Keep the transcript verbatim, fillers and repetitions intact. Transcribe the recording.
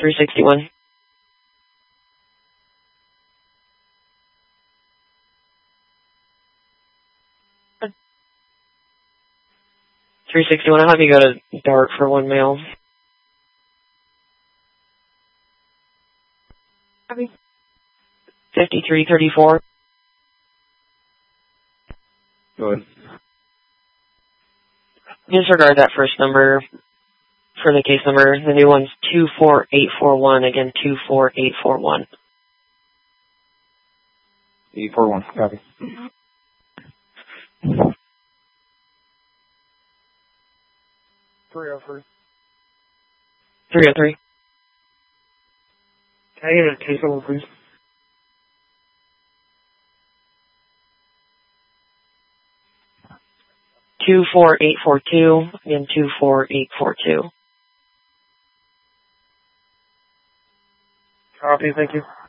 three sixty-one. three sixty-one, I'll have you go to Dart for one mail. Copy. fifty-three thirty-four. Go ahead. Disregard that first number for the case number. The new one's two four eight four one. Again, two four eight four one. eight four one, copy. three oh three. three oh three. Can I get a case number, please? two four eight four two. Again, two four eight four two. Copy, thank you.